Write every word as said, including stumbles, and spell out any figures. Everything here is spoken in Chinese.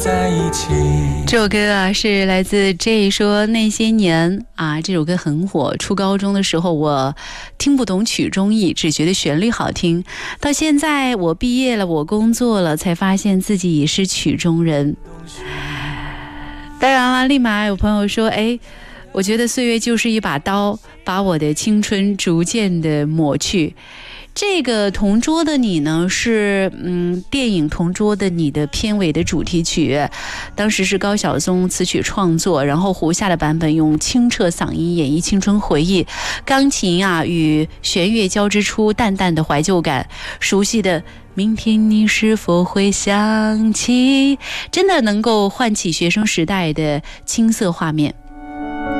在一起。 这首歌啊是来自 J 说那些年啊，这首歌很火。初高中的时候我听不懂曲中意，只觉得旋律好听。到现在我毕业了，我工作了，才发现自己也是曲中人。当然了，立马有朋友说，哎，我觉得岁月就是一把刀，把我的青春逐渐的抹去。这个同桌的你呢，是嗯电影同桌的你的片尾的主题曲，当时是高晓松词曲创作，然后胡夏的版本用清澈嗓音演绎青春回忆，钢琴啊与弦乐交织出淡淡的怀旧感，熟悉的明天你是否会想起，真的能够唤起学生时代的青涩画面。